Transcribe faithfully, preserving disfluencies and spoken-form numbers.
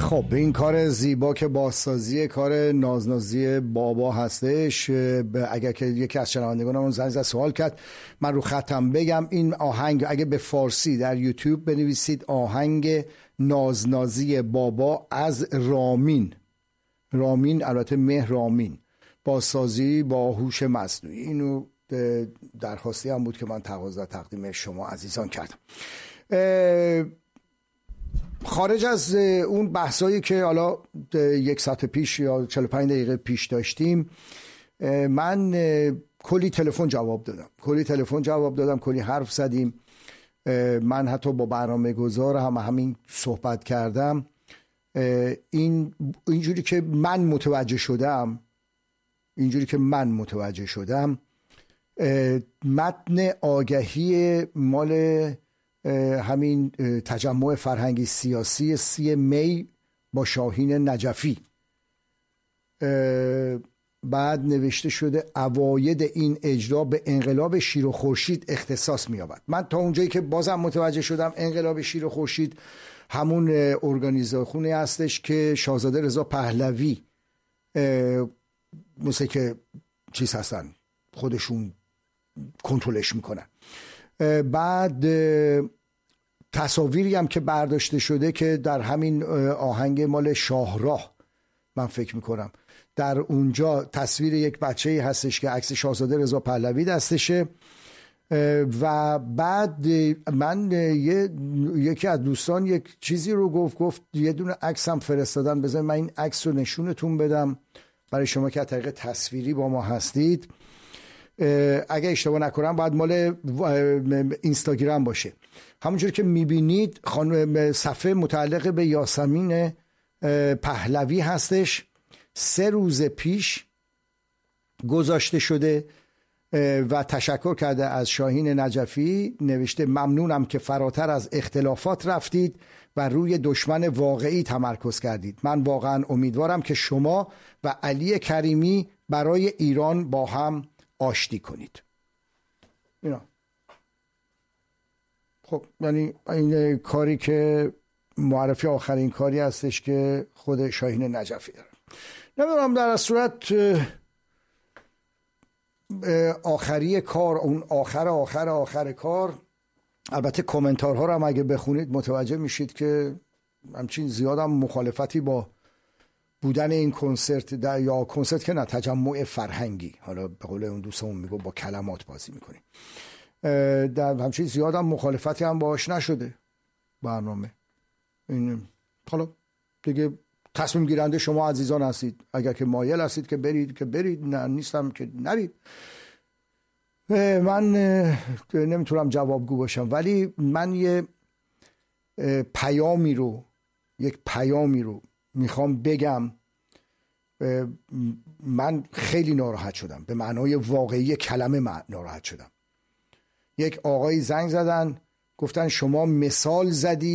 خب این کار زیبا که بازسازی کار نازنازی بابا هستش، اگر که یکی از شنوندگانمون زنگ زد سوال کرد، من رو خطم بگم این آهنگ اگه به فارسی در یوتیوب بنویسید آهنگ نازنازی بابا از رامین، رامین البته مهر رامین، بازسازی با هوش مصنوعی، اینو درخواستی هم بود که من تقاضا تقدیم شما عزیزان کردم. خارج از اون بحثایی که حالا یک ساعت پیش یا چهل و پنج دقیقه پیش داشتیم، من کلی تلفن جواب دادم کلی تلفن جواب دادم کلی حرف زدیم. من حتی با برنامه گذار هم همین صحبت کردم. این اینجوری که من متوجه شدم اینجوری که من متوجه شدم متن آگهی مال همین تجمع فرهنگی سیاسی سی می با شاهین نجفی بعد نوشته شده اواید این اجرا به انقلاب شیر و خورشید اختصاص می‌یابد. من تا اونجایی که بازم متوجه شدم انقلاب شیر و خورشید همون ارگانیزاسیونی هستش که شاهزاده رضا پهلوی مثل که چیز هستن خودشون کنترلش میکنن. بعد تصاویری هم که برداشته شده که در همین آهنگ مال شاهراه من فکر میکنم در اونجا تصویر یک بچه‌ای هستش که عکس شاهزاده رضا پهلوی دستشه و بعد من یه، یکی از دوستان یک چیزی رو گفت گفت یه دونه عکس هم فرستادن، بذار من این عکس رو نشونتون بدم برای شما که از طریق تصویری با ما هستید. اگه اشتباه نکنم باید مال اینستاگرام باشه. همونجوری که میبینید خانم صفحه متعلق به یاسمین پهلوی هستش، سه روز پیش گذاشته شده و تشکر کرده از شاهین نجفی، نوشته ممنونم که فراتر از اختلافات رفتید و روی دشمن واقعی تمرکز کردید. من واقعا امیدوارم که شما و علی کریمی برای ایران با هم آشتی کنید. اینا خب یعنی این کاری که معرفی آخرین کاری هستش که خود شاهین نجفی داره. نمیدونم در صورت آخری کار، اون آخر آخر آخر کار، البته کامنتارها رو هم اگه بخونید متوجه میشید که همچین زیادم مخالفتی با بودن این کنسرت در یا کنسرت که نه تجمع فرهنگی، حالا به قول اون دوستمون میگو با کلمات بازی میکنیم، در همچین زیادم مخالفتی هم باهاش نشده برنامه. این حالا دیگه تصمیم گیرنده شما عزیزان هستید، اگر که مایل هستید که برید که برید، نه نیستم که نرید. من نمیتونم جوابگو باشم ولی من یه پیامی رو یک پیامی رو میخوام بگم. من خیلی ناراحت شدم، به معنای واقعی کلمه من ناراحت شدم. یک آقای زنگ زدن گفتن شما مثال زدی